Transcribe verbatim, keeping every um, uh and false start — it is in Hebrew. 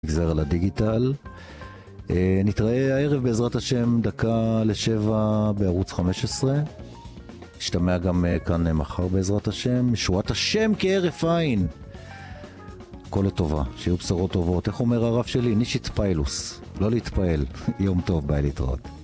נגזר על הדיגיטל. נתראה הערב בעזרת השם דקה לשבע בערוץ חמש עשרה. נשתמע גם כאן מחר בעזרת השם. שורת השם כהרף עין. כל לטובה, שיהיו בשורות טובות. איך אומר הרב שלי? נישית פיילוס. לא להתפעל. יום טוב, ביי להתראות.